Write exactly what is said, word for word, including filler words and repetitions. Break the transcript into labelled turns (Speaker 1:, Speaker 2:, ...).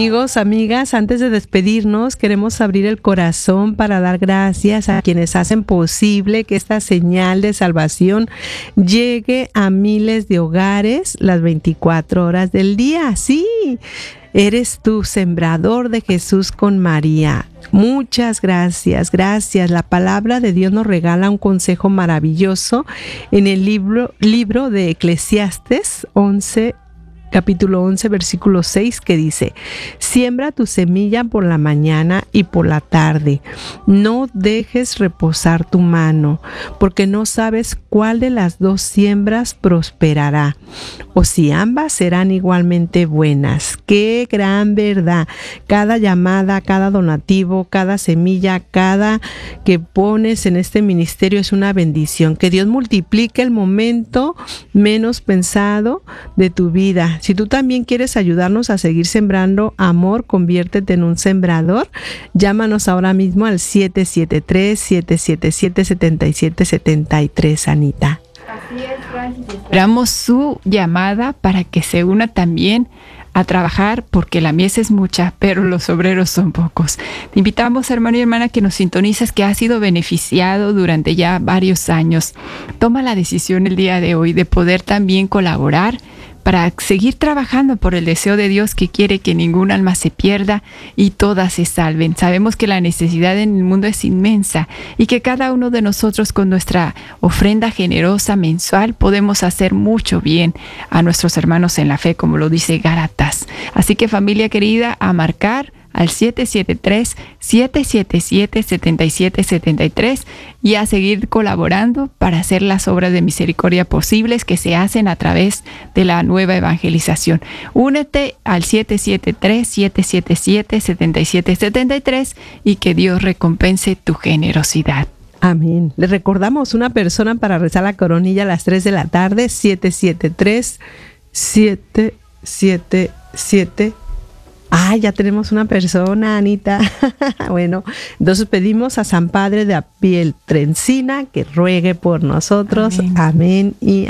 Speaker 1: Amigos, amigas, antes de despedirnos, queremos abrir el corazón para dar gracias a quienes hacen posible que esta señal de salvación llegue a miles de hogares las veinticuatro horas del día. Sí, eres tú, sembrador de Jesús con María. Muchas gracias, gracias. La palabra de Dios nos regala un consejo maravilloso en el libro, libro de Eclesiastes once, capítulo once, versículo seis, que dice: siembra tu semilla por la mañana y por la tarde. No dejes reposar tu mano, porque no sabes cuál de las dos siembras prosperará, o si ambas serán igualmente buenas. ¡Qué gran verdad! Cada llamada, cada donativo, cada semilla, cada que pones en este ministerio es una bendición. Que Dios multiplique el momento menos pensado de tu vida. Si tú también quieres ayudarnos a seguir sembrando amor, conviértete en un sembrador. Llámanos ahora mismo al siete siete tres, siete siete siete, siete siete siete tres, Anita.
Speaker 2: Así es, Francis. Esperamos su llamada para que se una también a trabajar, porque la mies es mucha, pero los obreros son pocos. Te invitamos, hermano y hermana, que nos sintonices, que has sido beneficiado durante ya varios años. Toma la decisión el día de hoy de poder también colaborar para seguir trabajando por el deseo de Dios, que quiere que ningún alma se pierda y todas se salven. Sabemos que la necesidad en el mundo es inmensa y que cada uno de nosotros, con nuestra ofrenda generosa mensual, podemos hacer mucho bien a nuestros hermanos en la fe, como lo dice Gálatas. Así que, familia querida, a marcar al siete siete tres, siete siete siete, siete siete siete tres y a seguir colaborando para hacer las obras de misericordia posibles que se hacen a través de la nueva evangelización. Únete al siete siete tres, siete siete siete, siete siete siete tres y que Dios recompense tu generosidad.
Speaker 1: Amén. Le recordamos una persona para rezar la coronilla a las tres de la tarde, siete siete tres, siete siete siete. Ah, ya tenemos una persona, Anita. Bueno, entonces pedimos a San Padre de Apieltrencina que ruegue por nosotros. Amén, Amén y